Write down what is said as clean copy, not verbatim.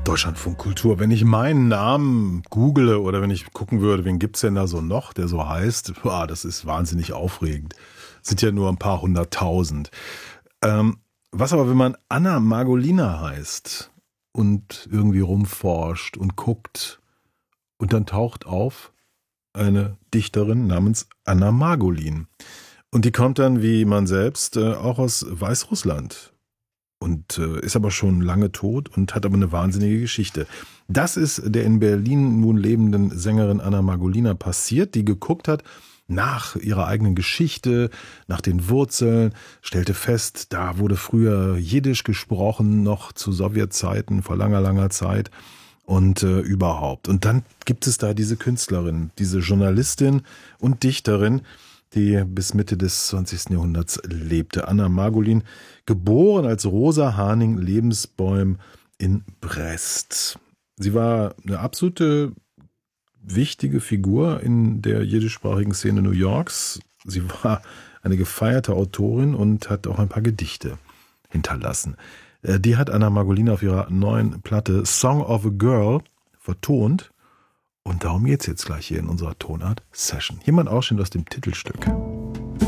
Deutschlandfunk Kultur. Wenn ich meinen Namen google oder wenn ich gucken würde, wen gibt's denn da so noch, der so heißt, das ist wahnsinnig aufregend. Sind ja nur ein paar hunderttausend. Was aber, wenn man Anna Margolina heißt und irgendwie rumforscht und guckt und dann taucht auf eine Dichterin namens Anna Margolin. Und die kommt dann, wie man selbst, auch aus Weißrussland. Und ist aber schon lange tot und hat aber eine wahnsinnige Geschichte. Das ist der in Berlin nun lebenden Sängerin Anna Margolina passiert, die geguckt hat nach ihrer eigenen Geschichte, nach den Wurzeln, stellte fest, da wurde früher Jiddisch gesprochen, noch zu Sowjetzeiten, vor langer, langer Zeit und überhaupt. Und dann gibt es da diese Künstlerin, diese Journalistin und Dichterin, die bis Mitte des 20. Jahrhunderts lebte. Anna Margolin, geboren als Rosa Haning Lebensbäum in Brest. Sie war eine absolute wichtige Figur in der jiddischsprachigen Szene New Yorks. Sie war eine gefeierte Autorin und hat auch ein paar Gedichte hinterlassen. Die hat Anna Margolin auf ihrer neuen Platte Song of a Girl vertont. Und darum geht's jetzt gleich hier in unserer Tonart Session. Hier mal ein Ausschnitt aus dem Titelstück.